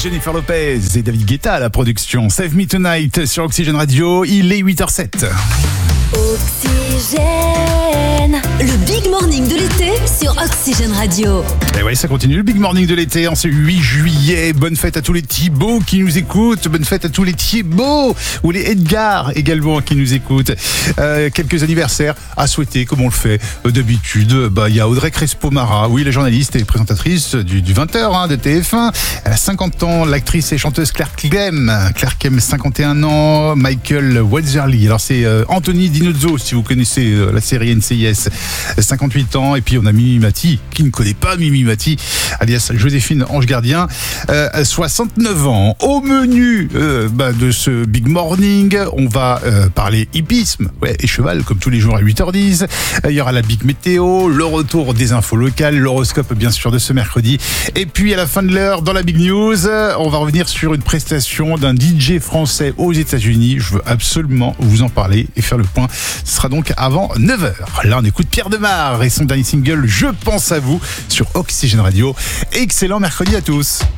Jennifer Lopez et David Guetta à la production. Save Me Tonight sur Oxygène Radio. Il est 8h07. Oxygène, le Big Morning de l'été sur Oxygène Radio. Et oui, ça continue, le Big Morning de l'été en ce 8 juillet. Bonne fête à tous les Thibaut qui nous écoutent. Bonne fête à tous les Thibaut ou les Edgar également qui nous écoutent. Quelques anniversaires à souhaiter, comme on le fait d'habitude. Il y a Audrey Crespo-Mara, oui, la journaliste et présentatrice du 20h de TF1. Elle a 50 ans, l'actrice et chanteuse Claire Klem. Claire Klem, 51 ans. Michael Weatherly. Alors c'est Anthony Dinozzo, si vous connaissez la série NCIS, 58 ans. Et puis on a Mimi Mati, qui ne connaît pas Mimi Mati, alias Joséphine Ange Gardien, 69 ans. Au menu de ce Big Morning, on va parler hippisme et cheval, comme tous les jours à 8h10. Il y aura la Big Météo, le retour des infos locales, l'horoscope bien sûr de ce mercredi. Et puis à la fin de l'heure, dans la Big News, on va revenir sur une prestation d'un DJ français aux États-Unis. Je veux absolument vous en parler et faire le point. Ce sera donc avant 9h. Là, on écoute Pierre Demar et son dernier single Je pense à vous sur Oxygène Radio. Excellent mercredi à tous.